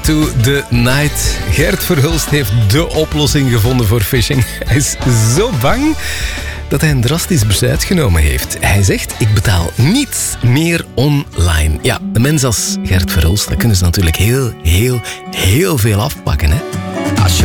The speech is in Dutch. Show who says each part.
Speaker 1: into the night. Gert Verhulst heeft de oplossing gevonden voor phishing. Hij is zo bang dat hij een drastisch besluit genomen heeft. Hij zegt, ik betaal niets meer online. Ja, de mens als Gert Verhulst, daar kunnen ze natuurlijk heel veel afpakken, hè. Als je